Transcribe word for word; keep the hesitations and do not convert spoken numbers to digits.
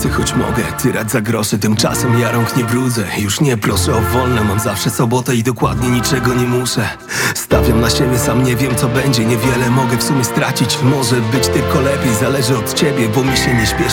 kasy, choć mogę tyrać za grosze. Tymczasem ja rąk nie brudzę, już nie proszę o wolne. Mam zawsze sobotę i dokładnie niczego nie muszę. Stawiam na siebie, sam nie wiem co będzie. Niewiele mogę w sumie stracić, może być tylko lepiej. Zależy od ciebie, bo mi się nie śpieszy.